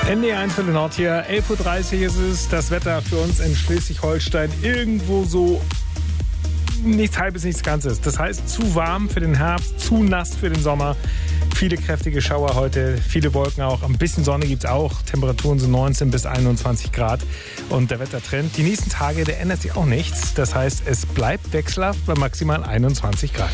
NDR1 für den Nord hier, 11.30 Uhr ist es. Das Wetter für uns in Schleswig-Holstein irgendwo so nichts Halbes, nichts Ganzes. Das heißt, zu warm für den Herbst, zu nass für den Sommer. Viele kräftige Schauer heute, viele Wolken auch. Ein bisschen Sonne gibt es auch. Temperaturen sind 19 bis 21 Grad. Und der Wettertrend, die nächsten Tage, der ändert sich auch nichts. Das heißt, es bleibt wechselhaft bei maximal 21 Grad.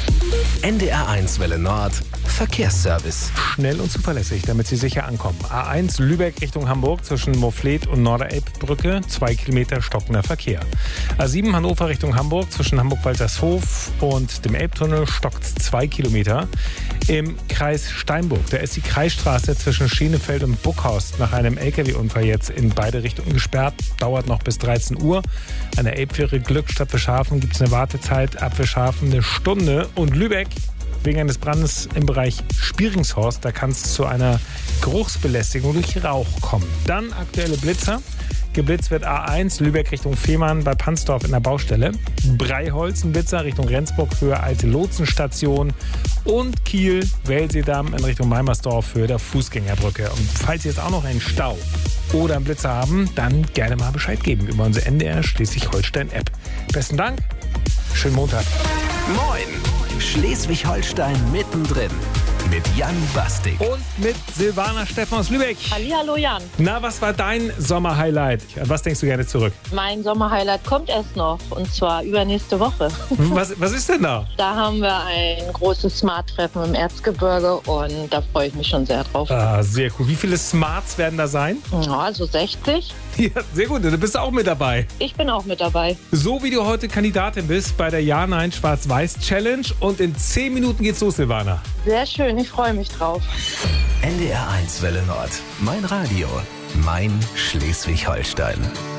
NDR1 Welle Nord, Verkehrsservice. Schnell und zuverlässig, damit Sie sicher ankommen. A1 Lübeck Richtung Hamburg zwischen Mofflet und Norderelbbrücke, 2 Kilometer stockender Verkehr. A7 Hannover Richtung Hamburg zwischen Hamburg-Waltershof und dem Elbtunnel stockt 2 Kilometer. Im Kreis Steinburg, da ist die Kreisstraße zwischen Schenefeld und Buckhorst nach einem LKW-Unfall jetzt in beide Richtungen gesperrt. Dauert noch bis 13 Uhr. An der Elbfähre Glückstadt Fischhafen gibt es eine Wartezeit ab Fischhafen 1 Stunde. Und Lübeck, wegen eines Brandes im Bereich Spieringshorst, da kann es zu einer Geruchsbelästigung durch Rauch kommen. Dann aktuelle Blitzer. Geblitzt wird A1 Lübeck Richtung Fehmarn bei Pansdorf in der Baustelle. Breiholz ein Blitzer Richtung Rendsburg für Alte Lotsenstation. Und Kiel, Wellseedamm in Richtung Meimersdorf für der Fußgängerbrücke. Und falls Sie jetzt auch noch einen Stau oder einen Blitzer haben, dann gerne mal Bescheid geben über unsere NDR Schleswig-Holstein-App. Besten Dank, schönen Montag. Moin, Schleswig-Holstein mittendrin. Mit Jan Bastik. Und mit Silvana Steffen aus Lübeck. Hallihallo Jan. Na, was war dein Sommerhighlight? An was denkst du gerne zurück? Mein Sommerhighlight kommt erst noch, und zwar übernächste Woche. Was ist denn da? Da haben wir ein großes Smart-Treffen im Erzgebirge und da freue ich mich schon sehr drauf. Ah, sehr cool. Wie viele Smarts werden da sein? Ja, also 60. Ja, sehr gut. Du bist auch mit dabei. Ich bin auch mit dabei. So wie du heute Kandidatin bist bei der Ja-Nein-Schwarz-Weiß-Challenge. Und in 10 Minuten geht's los, Silvana. Sehr schön, ich freue mich drauf. NDR1 Welle Nord. Mein Radio. Mein Schleswig-Holstein.